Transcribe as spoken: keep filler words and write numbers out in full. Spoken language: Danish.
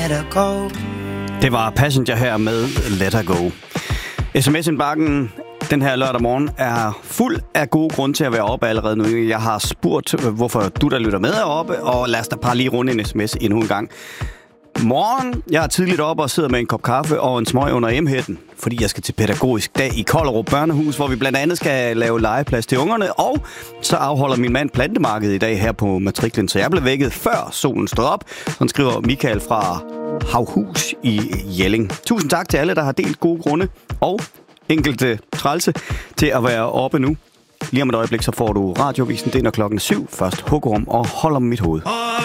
Det var Passenger her med Let Her Go. S M S-indbakken den her lørdag morgen er fuld af gode grunde til at være oppe allerede nu. Jeg har spurgt, hvorfor du der lytter med er oppe, og lad os da bare lige runde en sms endnu en gang. Morgen, jeg er tidligt oppe og sidder med en kop kaffe og en smøg under emhætten, fordi jeg skal til pædagogisk dag i Kollerup Børnehus, hvor vi blandt andet skal lave legeplads til ungerne, og så afholder min mand plantemarkedet i dag her på matriklen, så jeg blev vækket før solen stod op. Sådan skriver Michael fra Havhus i Jelling. Tusind tak til alle, der har delt gode grunde og enkelte trælse til at være oppe nu. Lige om et øjeblik, så får du radiovisen, det er når klokken syv. Først hugorm og hold om mit hoved.